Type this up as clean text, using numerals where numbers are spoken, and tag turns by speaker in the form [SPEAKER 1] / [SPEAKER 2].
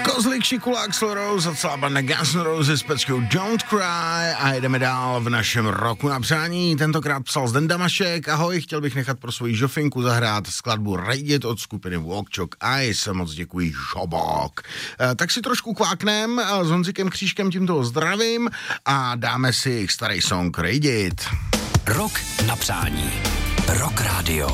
[SPEAKER 1] Kozlik, Šikulák, Slorous a celá banda Guns N' Roses s peckou Don't Cry a jedeme dál v našem roku na přání. Tentokrát psal Zden Damašek. Ahoj, chtěl bych nechat pro svoji žofinku zahrát skladbu Ride It od skupiny Walk Chalk Ice. Moc děkuji, Žobok. Tak si trošku kváknem, s Honzikem Křížkem tímto zdravím a dáme si jejich starý song Ride It.
[SPEAKER 2] Rok na přání. Rock Radio.